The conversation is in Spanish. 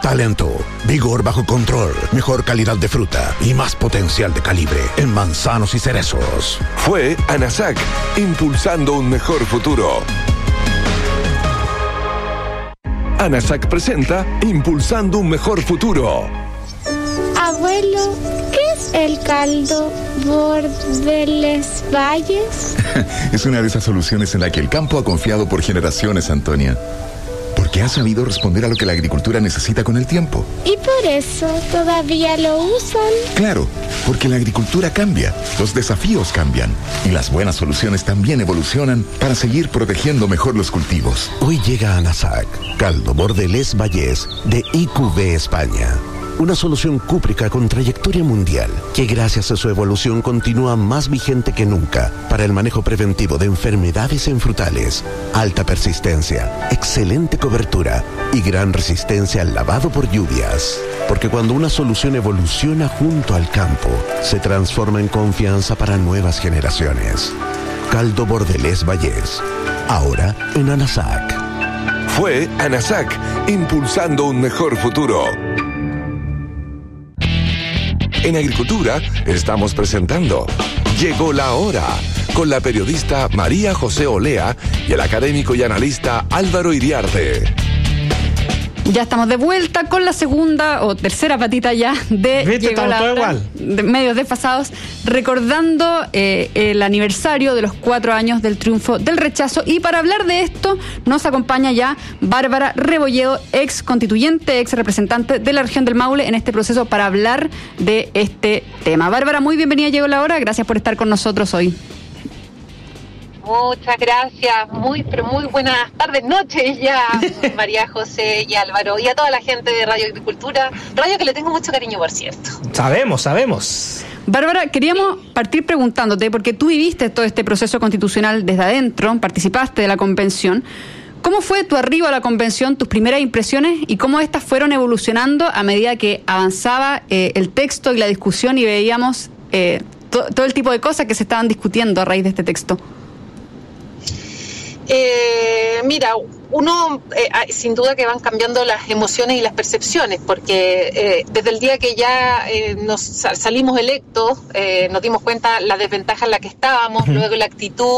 talento, vigor bajo control, mejor calidad de fruta y más potencial de calibre en manzanos y cerezos. Fue ANASAC, impulsando un mejor futuro. ANASAC presenta Impulsando un mejor futuro. Abuelo, ¿qué es el caldo Bordeles Valles? Es una de esas soluciones en la que el campo ha confiado por generaciones, Antonia. Porque ha sabido responder a lo que la agricultura necesita con el tiempo. ¿Y por eso todavía lo usan? Claro, porque la agricultura cambia, los desafíos cambian y las buenas soluciones también evolucionan para seguir protegiendo mejor los cultivos. Hoy llega a ANASAC, caldo Bordeles Valles de IQV España. Una solución cúprica con trayectoria mundial que gracias a su evolución continúa más vigente que nunca para el manejo preventivo de enfermedades en frutales, alta persistencia, excelente cobertura y gran resistencia al lavado por lluvias. Porque cuando una solución evoluciona junto al campo, se transforma en confianza para nuevas generaciones. Caldo Bordeles Valles, ahora en ANASAC. Fue ANASAC, impulsando un mejor futuro. En Agricultura estamos presentando Llegó la Hora, con la periodista María José Olea y el académico y analista Álvaro Iriarte. Ya estamos de vuelta con la segunda o tercera patita ya de Llegó la Hora, de medios desfasados, recordando el aniversario de los 4 años del triunfo del rechazo. Y para hablar de esto nos acompaña ya Bárbara Rebolledo, ex constituyente, ex representante de la región del Maule en este proceso para hablar de este tema. Bárbara, muy bienvenida a Llegó la Hora, gracias por estar con nosotros hoy. Muchas gracias, muy buenas tardes, noches ya, María José y Álvaro, y a toda la gente de Radio Agricultura, radio que le tengo mucho cariño, por cierto. Sabemos. Bárbara, queríamos partir preguntándote, porque tú viviste todo este proceso constitucional desde adentro, participaste de la convención. ¿Cómo fue tu arribo a la convención, tus primeras impresiones y cómo estas fueron evolucionando a medida que avanzaba el texto y la discusión y veíamos todo el tipo de cosas que se estaban discutiendo a raíz de este texto? Mira, uno sin duda que van cambiando las emociones y las percepciones, porque desde el día que ya salimos electos nos dimos cuenta la desventaja en la que estábamos, luego la actitud